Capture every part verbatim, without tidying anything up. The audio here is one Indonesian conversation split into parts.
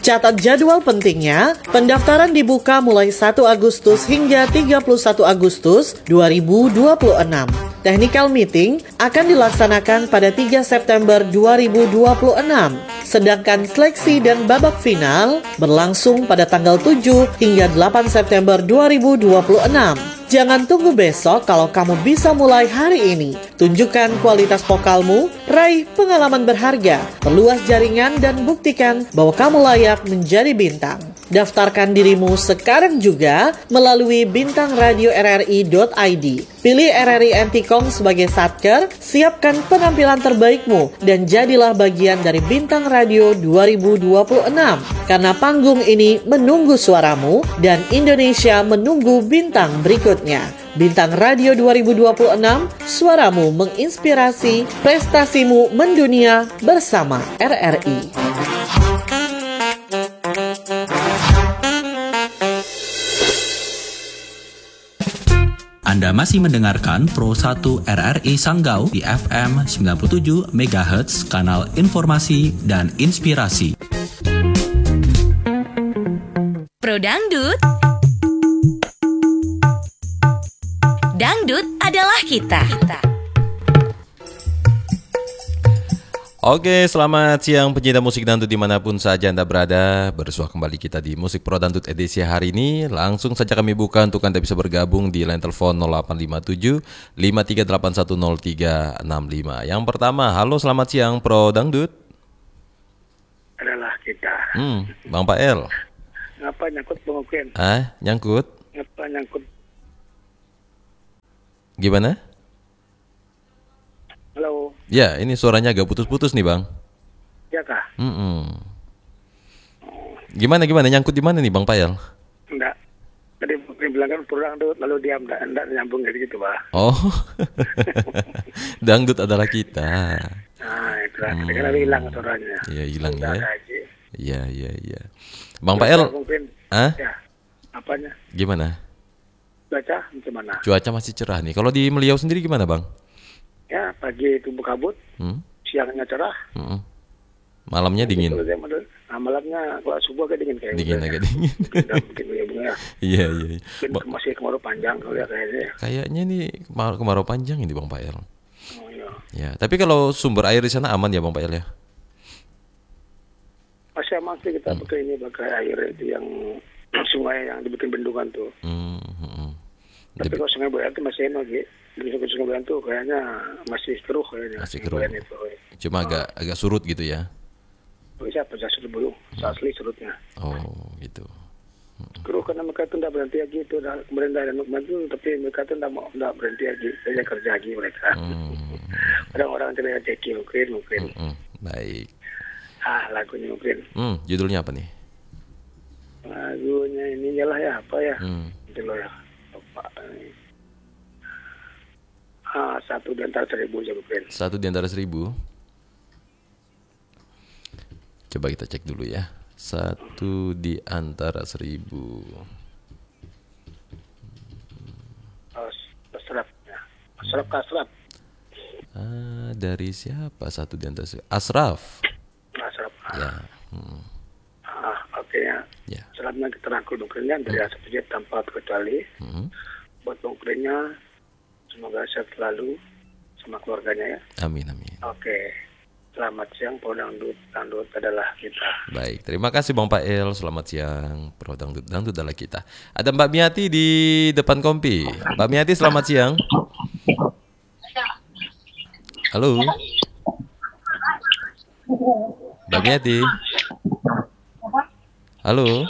Catat jadwal pentingnya, pendaftaran dibuka mulai satu Agustus hingga tiga puluh satu Agustus dua ribu dua puluh enam. Technical meeting akan dilaksanakan pada tiga September dua ribu dua puluh enam. Sedangkan seleksi dan babak final berlangsung pada tanggal tujuh hingga delapan September dua ribu dua puluh enam. Jangan tunggu besok kalau kamu bisa mulai hari ini. Tunjukkan kualitas vokalmu, raih pengalaman berharga, perluas jaringan dan buktikan bahwa kamu layak menjadi bintang. Daftarkan dirimu sekarang juga melalui bintang radio r r i dot i d. Pilih R R I Antikong sebagai satker, siapkan penampilan terbaikmu, dan jadilah bagian dari Bintang Radio dua ribu dua puluh enam. Karena panggung ini menunggu suaramu, dan Indonesia menunggu bintang berikutnya. Bintang Radio dua ribu dua puluh enam, suaramu menginspirasi, prestasimu mendunia bersama R R I. Anda masih mendengarkan Pro satu R R I Sanggau di F M sembilan puluh tujuh megahertz, kanal informasi dan inspirasi. Pro Dangdut. Dangdut adalah kita. Oke, selamat siang pencinta musik dangdut dimanapun saja Anda berada. Bersua kembali kita di Musik Pro Dangdut edisi hari ini. Langsung saja kami buka untuk Anda bisa bergabung di line telepon nol delapan lima tujuh lima tiga delapan satu nol tiga enam lima. Yang pertama, halo selamat siang Pro Dangdut. Adalah kita. Hmm, Bang Pael. Ngapa nyangkut Bang Ukrin? Ah, nyangkut? Ngapa nyangkut? Gimana? Halo. Ya, ini suaranya agak putus-putus nih Bang. Ya kah? Mm-mm. Gimana gimana nyangkut di mana nih Bang Pael? Enggak. Tadi Ukrin bilang kan Pro Dangdut, lalu diam, enggak, enggak nyambung kayak gitu, Pak. Oh. Dangdut adalah kita. Nah, itu lah. Hmm. Ketika lalu hilang suaranya. Iya, hilang ya. Gaji. Iya, iya, iya. Bang Pael. Ah? Ya. Apanya? Gimana? Baca gimana? Cuaca masih cerah nih. Kalau di Meliau sendiri gimana, Bang? Ya, pagi itu berkabut, hmm? Siangnya cerah, hmm. Malamnya dingin. Nah, malamnya kalau subuh agak dingin kayaknya. Dingin agak dingin. Iya, iya. Ba- masih kemarau panjang kalau lihat kayaknya. Kayaknya nih kemarau panjang ini Bang Pael. Oh iya. Ya, tapi kalau sumber air di sana aman ya Bang Pael ya? Masih aman sih kita hmm. pakai ini pakai air itu yang sungai yang dibikin bendungan tuh. Hmm, hmm. Tapi Dib- kalau sungai Boyan itu masih enak gitu. Di sungai Boyan tuh kayaknya masih keruh kayaknya. Masih keruh. Itu, cuma oh. agak agak surut gitu ya. Oh iya, pecah surut dulu. Hmm. Asli surutnya. Oh, gitu. Hmm. Keruh karena mereka tuh tidak berhenti lagi itu udah pemerintah dan maju, tapi mereka tuh tidak mau tidak berhenti lagi, saja kerja lagi mereka. Hmm. Orang-orang tidak ceki mungkin mungkin. Hmm. Baik. Ah, lagunya mungkin. Hmm, judulnya apa nih? Lagunya ini ialah ya apa ya? Hmm. Itu loh ya. Apa ini? Ah, satu di antara seribu ya mungkin. Satu di antara seribu. Coba kita cek dulu ya. Satu di antara seribu. Asraf. Asraf Asraf. Ah, dari siapa satu di antara seribu? Asraf. Asraf. Ya. Hmm. Ah, oke okay, ya. Ya. Selanjutnya kita rangkul dongkringnya dari hmm. Asraf Jeb tanpa terkecuali. Hmm. Buat dongkringnya semoga sehat selalu sama keluarganya ya. Amin amin. Oke. Okay. Selamat siang, Pro Dangdut. Dangdut adalah kita. Baik, terima kasih Bang Pael. Selamat siang, Pro Dangdut. Dangdut adalah kita. Ada Mbak Miati di depan kompi. Mbak Miati, selamat siang. Halo. Mbak Miati. Halo.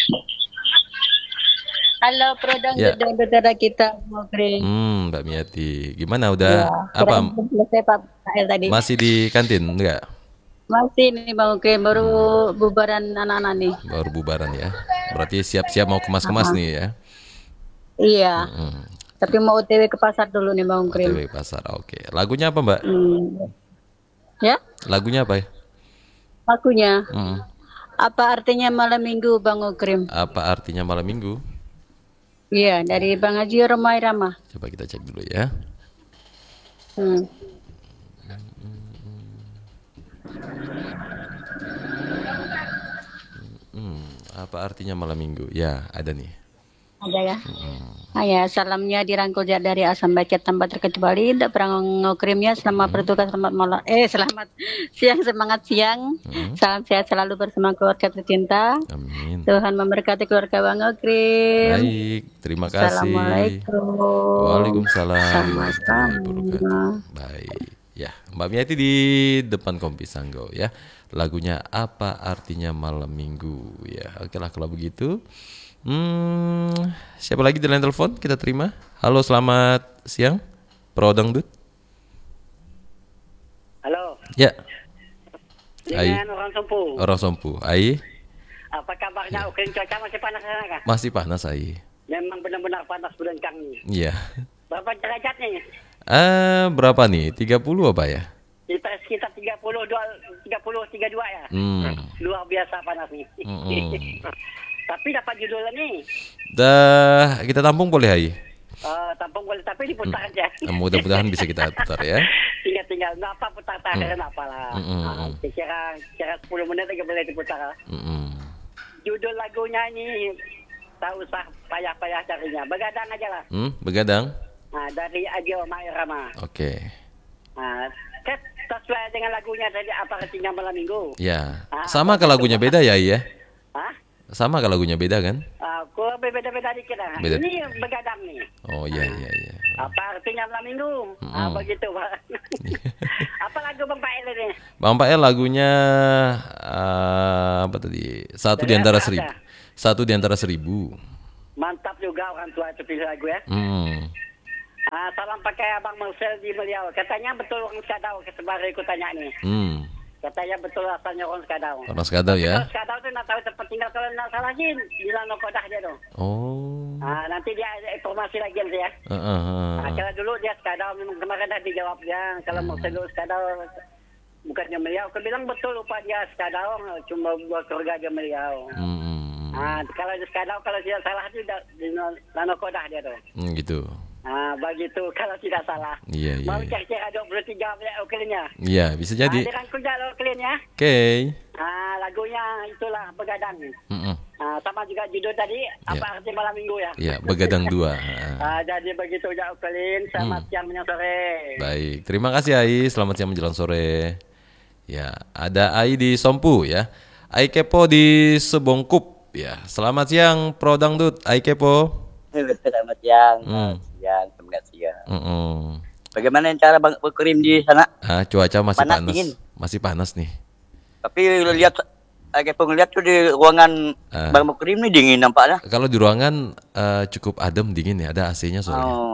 Halo, Pro Dangdut ya. Dangdut adalah kita. Hmm, Mbak Miati. Gimana udah ya, apa? Selesai Pak Pael tadi. Masih di kantin enggak? Masih nih Bang Ukrin, baru hmm. bubaran anak-anak nih. Baru bubaran ya. Berarti siap-siap mau kemas-kemas uh-huh. nih ya. Iya. Hmm. Tapi mau O T W ke pasar dulu nih Bang Ukrin. O T W ke pasar. Oke. Lagunya apa, Mbak? Hmm. Ya? Lagunya apa ya? Lagunya. Hmm. Apa artinya malam Minggu Bang Ukrin? Apa artinya malam Minggu? Iya, dari Bang Haji Romai Rama. Coba kita cek dulu ya. Hmm. Apa artinya malam minggu? Ya, ada nih. Ada ya. Ah, ya, salamnya dirangkul ja- dari Asam Bacet tanpa terkecuali. Tidak pernah ngirimnya. Selamat bertugas, selamat malam. Eh, selamat siang, semangat siang. Salam sehat selalu bersama keluarga tercinta. Amin. Tuhan memberkati keluarga Bang Okrim. Baik, terima kasih. Assalamualaikum. Waalaikumsalam warahmatullahi Sama-sama. wabarakatuh. Baik. Ya, Mbak Miati di depan Kompi Sanggo ya. Lagunya apa artinya malam minggu ya. Oke lah kalau begitu. Hmm, siapa lagi di line telepon? Kita terima. Halo, selamat siang. Pro Dangdut. Halo, Ya. Ai. dengan orang Sompu. Orang Sompu. Ai. Apa kabarnya? Oke, cuaca masih panas sana kah? Masih panas Ai. Memang benar-benar panas berencang nih. Iya. Berapa derajat nih? Ah, berapa nih? tiga puluh apa ya? Kita sekitar tiga puluh dua, tiga puluh tiga dua ya. Hmm. Luar biasa panas nih. Mm-mm. Tapi dapat judulnya nih. Dah, kita tampung boleh Ai? Uh, tampung boleh, tapi diputar aja. Nah, mudah-mudahan bisa kita putar ya. Tinggal-tinggal, nggak apa putar terakhir, nggak apa lah. Mm-mm. Ah, kira kira sepuluh menit aja boleh diputar. Mm-mm. Judul lagunya ini tak usah payah-payah carinya. Begadang aja lah. Hmm, begadang. Nah, dari Agil Mairama. Oke. Nah, kan sesuai dengan lagunya tadi apa artinya malam minggu. Ya. Ah, Sama ke lagunya beda ya, Ai ya? Hah? Sama ke lagunya beda kan? Uh, kurang beda-beda dikit lah. Beda. Ini begadang nih. Oh iya iya iya. Apa artinya malam minggu? Mm-mm. Ah, begitu Pak. Apa lagu Bang Pak El ini? Bang Pak El lagunya ah, apa tadi? Satu di Dari antara apa seribu. ada? Satu di antara seribu. Mantap juga orang tua itu pilih lagu ya. Hmm. Ah, salam pakai Abang Marcel di Meliau. Katanya betul orang Skadau. Kesebar ikut tanya nih. Hmm. Katanya betul asalnya orang Skadau. Orang Skadau ya. Kalau Skadau tuh nak tahu tempat tinggal kalau nak salah Jin. Di Lano Kodah dia tuh. Oh. Ah, nanti dia ada informasi lagi nanti ya. Uh, uh, uh. Nah, kalau dulu dia Skadau memang kemarin dah dijawab dia. Kalau mau dulu Skadau bukannya Meliau. Aku bilang betul lupa dia Skadau. Cuma buat keluarga dia Meliau. Hmm. Ah, kalau di Skadau kalau tidak salah itu di Lano Kodah dia tuh. Hmm, gitu. Ah, begitu kalau tidak salah. Iya iya. Mau Iya, cek-cek dua puluh tiga menit oklinya. Iya, bisa jadi. Ah, dirangkul dah oklinya. Oke. Ah, lagunya itulah Begadang. Mm-mm. Ah, sama juga judul tadi apa Ya. arti malam minggu ya. Iya, begadang dua. Ah. Ah, jadi begitu ya Oklin. Selamat siang menjelang sore. Baik, terima kasih Ai. Selamat siang menjelang sore. Ya, ada Ai di Sompu ya. Ai Kepo di Sebongkup ya. Selamat siang Pro Dangdut. Ai Kepo. Selamat siang, Hmm. siang, semangat siang. Mm-mm. Bagaimana cara Bang berkirim di sana? Ah, cuaca masih Panas, panas. dingin. Masih panas nih. Tapi lihat, agak penglihat tuh di ruangan Ah. Bang berkirim ini dingin nampaknya. Kalau di ruangan eh, cukup adem dingin ya, ada A C-nya soalnya. Oh.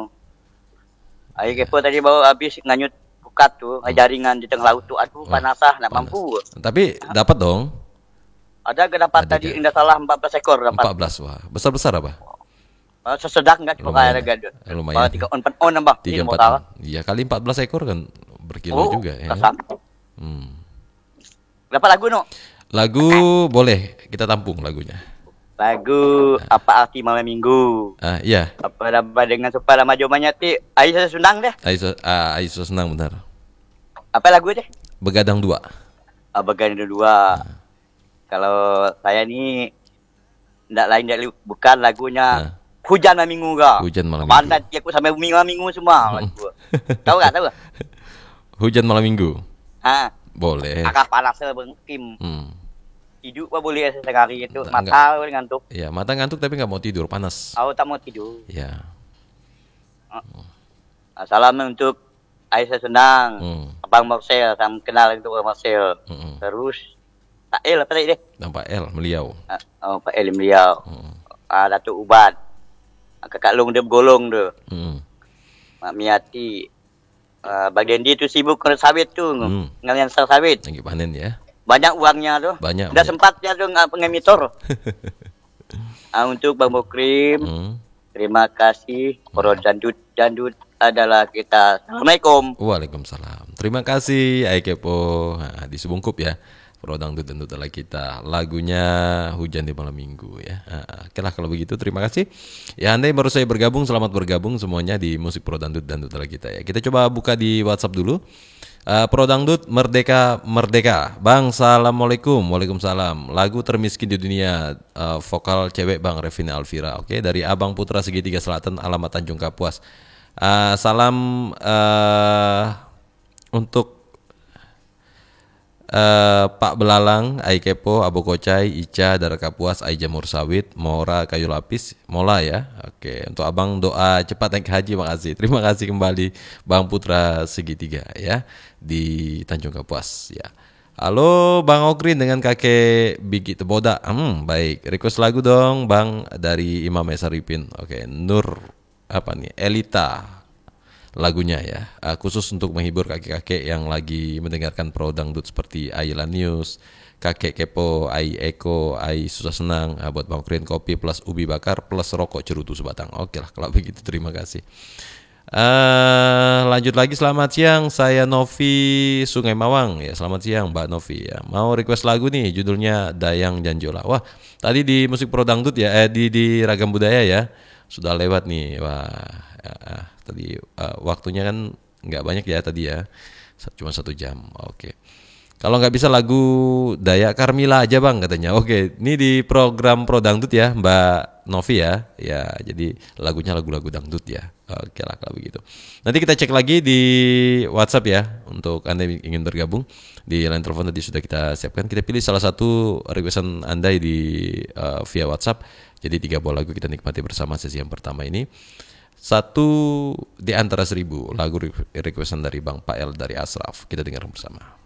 Ayo kepo tadi bawa habis nganyut pukat tuh, jaringan di tengah laut tuh, aduh Wah, panasah, nggak panas. mampu. Tapi dapat dong. Ada kedapat Ada tadi ke- nggak salah empat belas ekor dapat. empat belas wah. Besar-besar apa? Oh, sesedang nggak cuma Lumayan. kayak harga. Eh, lumayan. Oh, tiga on empat on nambah. tiga Ini mau empat. salah. Iya, kali empat belas ekor kan berkilo Oh, juga ya. kesam. Hmm. Berapa lagu no? Lagu boleh kita tampung lagunya. Lagu apa arti malam minggu? Ah, iya. Apa apa dengan supaya maju manyati? Ayo saya Sundang deh. Aiso ah, Aiso senang benar. Apa lagu deh? Begadang dua. Abagan ada dua. Kalau saya ni ndak lain ndak li- bukan lagunya Ah. Hujan Malam Minggu kah? Hujan Malam Mana Minggu. aku sampai minggu minggu semua lagu. Tahu enggak? Tahu enggak? Hujan malam minggu. Ha, Boleh. agak panas Bang Kim. Hmm. Tidur apa boleh sekali itu Enggak. mata boleh ngantuk. Ya, mata ngantuk tapi nggak mau tidur, panas. Aku tak mau tidur. Ya. Salam untuk Aisyah Senang, Hmm. Abang Marcel, sama kenal itu Abang Marcel. Mm-mm. Terus Tak El apa tadi deh? Nampak L Meliau. Ah, Oh, Pak El Meliau. Hmm. Ah, Datuk Ubat. Ah, Kakak Long dia bergolong tu. Hmm. Mak Miati. Uh, bagian dia tu sibuk dengan sawit tu. Hmm. Dengan sar sawit. Lagi panen ya. Banyak uangnya tu. Banyak, Dah banyak. sempat dia tu dengan pengemitor. uh, untuk Bang Mukrim. Hmm. Terima kasih. Pro Dandut. Dandut adalah kita. Assalamualaikum. Waalaikumsalam. Terima kasih Ai Kepo. Nah, di Sebungkup ya. Pro Dangdut dan Dutala kita. Lagunya Hujan di Malam Minggu ya. Uh, Oke lah kalau begitu, terima kasih. Ya, Anda yang baru saya bergabung, selamat bergabung semuanya di Musik Pro Dangdut dan Dutala kita ya. Kita coba buka di WhatsApp dulu. Uh, Pro Dangdut Merdeka Merdeka. Bang, assalamualaikum. Waalaikumsalam. Lagu termiskin di dunia, uh, vokal cewek Bang Revina Alvira. Oke, dari Abang Putra Segitiga Selatan, alamat Tanjung Kapuas. Uh, salam uh, untuk uh, Pak Belalang, Ai Kepo, Abu Kocai, Ica, Dara Kapuas, Ai Jamur Sawit, Mora Kayu Lapis, Mola ya. Oke, untuk Abang doa cepat naik haji, makasih. Terima kasih kembali Bang Putra Segitiga ya di Tanjung Kapuas ya. Halo Bang Okrin dengan kakek Bigi Teboda. Hmm, baik. Request lagu dong Bang dari Imam Esaripin. Oke, Nur apa nih? Elita lagunya ya. Uh, khusus untuk menghibur kakek-kakek yang lagi mendengarkan Pro Dangdut seperti Ayla News, Kakek Kepo, Ai Eko, Ai Susah Senang, uh, buat Bang Okrin kopi plus ubi bakar plus rokok cerutu sebatang. Oke lah kalau begitu, terima kasih. Uh, lanjut lagi, selamat siang, saya Novi Sungai Mawang ya. Selamat siang Mbak Novi ya. Mau request lagu nih, judulnya Dayang Janjola. Wah, tadi di Musik Pro Dangdut ya, eh, di di Ragam Budaya ya, sudah lewat nih. Wah, ya, tadi uh, waktunya kan nggak banyak ya tadi ya, cuma satu jam. Oke. Kalau nggak bisa lagu Dayak Karmila aja Bang katanya. Oke, ini di program Pro Dangdut ya Mbak Novi ya. Ya, jadi lagunya lagu-lagu dangdut ya. Oke lah kalau begitu. Nanti kita cek lagi di WhatsApp ya untuk Anda yang ingin bergabung. Di line telepon tadi sudah kita siapkan. Kita pilih salah satu requestan Anda di uh, via WhatsApp. Jadi tiga buah lagu kita nikmati bersama sesi yang pertama ini. Satu di antara seribu lagu requestan dari Bang Pael dari Asraf. Kita dengar bersama.